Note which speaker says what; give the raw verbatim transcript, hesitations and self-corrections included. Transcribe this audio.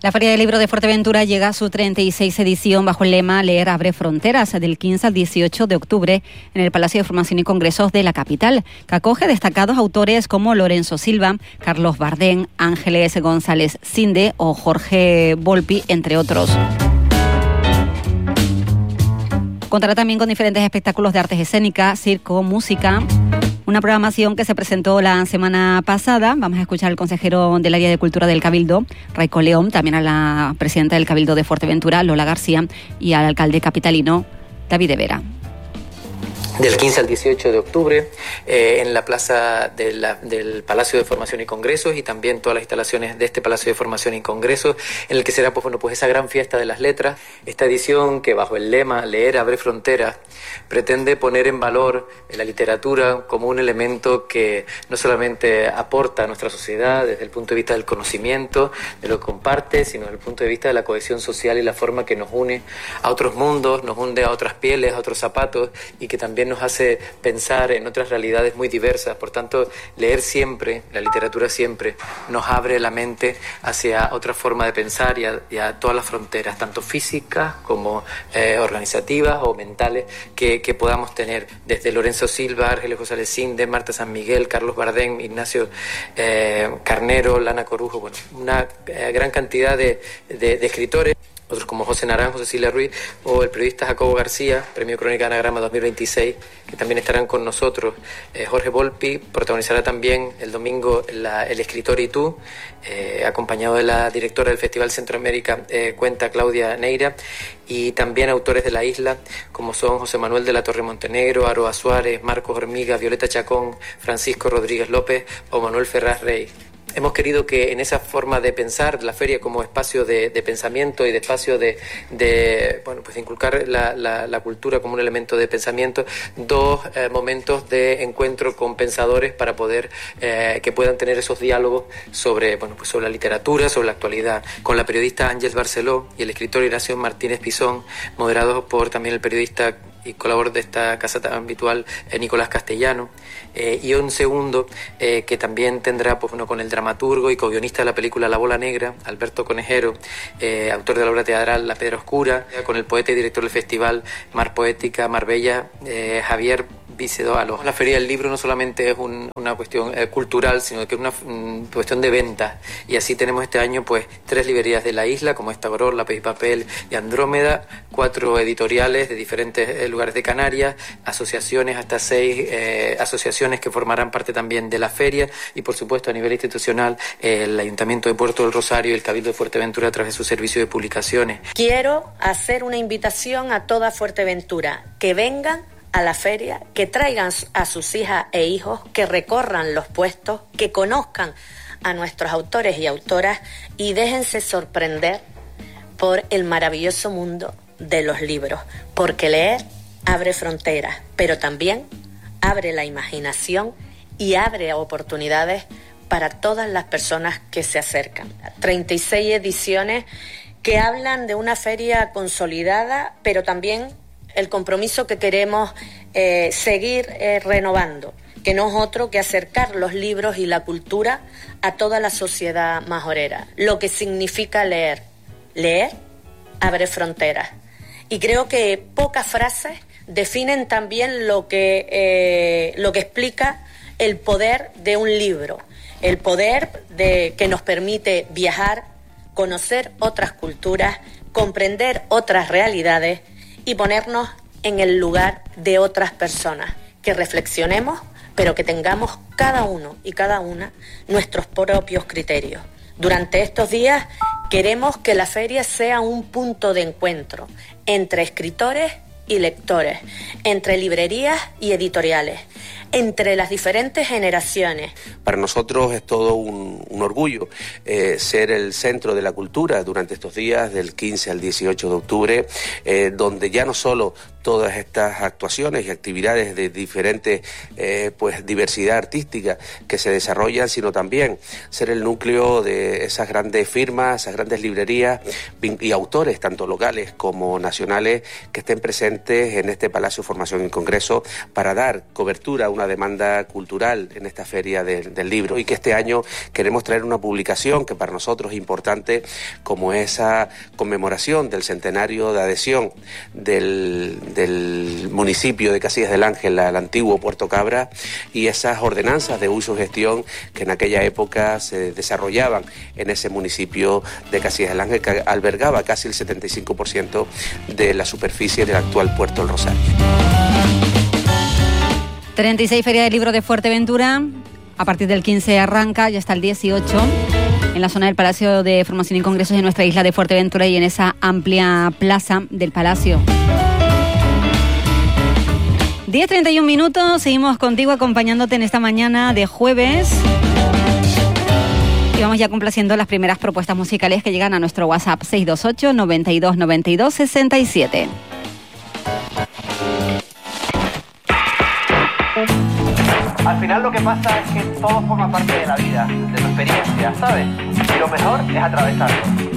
Speaker 1: La Feria del Libro de Fuerteventura llega a su treinta y sexta edición bajo el lema Leer abre fronteras, del quince al dieciocho de octubre en el Palacio de Formación y Congresos de la capital, que acoge destacados autores como Lorenzo Silva, Carlos Bardén, Ángeles González Cinde o Jorge Volpi, entre otros. Contará también con diferentes espectáculos de artes escénicas, circo, música. Una programación que se presentó la semana pasada. Vamos a escuchar al consejero del área de cultura del Cabildo, Raico León, también a la presidenta del Cabildo de Fuerteventura, Lola García, y al alcalde capitalino, David Vera.
Speaker 2: Del quince al dieciocho de octubre, eh, en la plaza de la, del Palacio de Formación y Congresos, y también todas las instalaciones de este Palacio de Formación y Congresos, en el que será pues, bueno, pues esa gran fiesta de las letras. Esta edición, que bajo el lema Leer abre fronteras, pretende poner en valor la literatura como un elemento que no solamente aporta a nuestra sociedad desde el punto de vista del conocimiento, de lo que comparte, sino desde el punto de vista de la cohesión social y la forma que nos une a otros mundos, nos une a otras pieles, a otros zapatos, y que también nos hace pensar en otras realidades muy diversas. Por tanto, leer siempre, la literatura siempre, nos abre la mente hacia otra forma de pensar y a, y a todas las fronteras, tanto físicas como eh, organizativas o mentales, que, que podamos tener, desde Lorenzo Silva, Ángeles González Cinde, Marta San Miguel, Carlos Bardén, Ignacio eh, Carnero, Lana Corujo, bueno, una eh, gran cantidad de, de, de escritores. Otros como José Naranjo, Cecilia Ruiz o el periodista Jacobo García, Premio Crónica Anagrama dos mil veintiséis, que también estarán con nosotros. Eh, Jorge Volpi protagonizará también el domingo la, El escritor y tú, eh, acompañado de la directora del Festival Centroamérica eh, Cuenta, Claudia Neira, y también autores de la isla, como son José Manuel de la Torre Montenegro, Aroa Suárez, Marcos Hormiga, Violeta Chacón, Francisco Rodríguez López o Manuel Ferraz Rey. Hemos querido que en esa forma de pensar la feria como espacio de, de pensamiento y de espacio de, de bueno, pues de inculcar la, la, la cultura como un elemento de pensamiento, dos eh, momentos de encuentro con pensadores para poder eh, que puedan tener esos diálogos sobre, bueno, pues sobre la literatura, sobre la actualidad, con la periodista Ángeles Barceló y el escritor Ignacio Martínez Pisón, moderados por también el periodista y colaborador de esta casa tan habitual, eh, Nicolás Castellano, eh, y un segundo eh, que también tendrá pues, bueno, con el dramaturgo y co-guionista de la película La Bola Negra, Alberto Conejero, eh, autor de la obra teatral La Piedra Oscura, con el poeta y director del festival Mar Poética, Marbella, eh, Javier Vicedoalo. La Feria del Libro no solamente es un, una cuestión eh, cultural, sino que es una um, cuestión de ventas. Y así tenemos este año pues tres librerías de la isla, como Estagoror, Lápiz y Papel y Andrómeda, cuatro editoriales de diferentes eh, lugares de Canarias, asociaciones, hasta seis eh, asociaciones que formarán parte también de la feria, y por supuesto a nivel institucional eh, el Ayuntamiento de Puerto del Rosario y el Cabildo de Fuerteventura a través de su servicio de publicaciones.
Speaker 3: Quiero hacer una invitación a toda Fuerteventura, que vengan a la feria, que traigan a sus hijas e hijos, que recorran los puestos, que conozcan a nuestros autores y autoras y déjense sorprender por el maravilloso mundo de los libros, porque leer abre fronteras, pero también abre la imaginación y abre oportunidades para todas las personas que se acercan. treinta y seis ediciones que hablan de una feria consolidada, pero también el compromiso que queremos eh, seguir eh, renovando, que no es otro que acercar los libros y la cultura a toda la sociedad majorera. Lo que significa leer. Leer abre fronteras. Y creo que pocas frases definen también lo que, eh, lo que explica el poder de un libro, el poder de, que nos permite viajar, conocer otras culturas, comprender otras realidades y ponernos en el lugar de otras personas, que reflexionemos, pero que tengamos cada uno y cada una nuestros propios criterios. Durante estos días queremos que la feria sea un punto de encuentro entre escritores y lectores, entre librerías y editoriales, entre las diferentes generaciones.
Speaker 4: Para nosotros es todo un, un orgullo eh, ser el centro de la cultura durante estos días, del quince al dieciocho de octubre, eh, donde ya no solo todas estas actuaciones y actividades de diferentes eh, pues diversidad artística que se desarrollan, sino también ser el núcleo de esas grandes firmas, esas grandes librerías y autores, tanto locales como nacionales, que estén presentes en este Palacio de Formación y Congreso para dar cobertura a una demanda cultural en esta feria de, del libro, y que este año queremos traer una publicación que para nosotros es importante, como esa conmemoración del centenario de adhesión del, del municipio de Casillas del Ángel al antiguo Puerto Cabra, y esas ordenanzas de uso y gestión que en aquella época se desarrollaban en ese municipio de Casillas del Ángel, que albergaba casi el setenta y cinco por ciento de la superficie del actual Puerto del Rosario.
Speaker 1: treinta y seis Feria del Libro de Fuerteventura. A partir del quince arranca y hasta el dieciocho en la zona del Palacio de Formación y Congresos de nuestra isla de Fuerteventura y en esa amplia plaza del Palacio. diez treinta y un minutos, seguimos contigo acompañándote en esta mañana de jueves. Y vamos ya complaciendo las primeras propuestas musicales que llegan a nuestro WhatsApp seis dos ocho, noventa y dos, noventa y dos, sesenta y siete.
Speaker 5: Al final lo que pasa es que todo forma parte de la vida, de tu experiencia, ¿sabes? Y lo mejor es atravesarlo.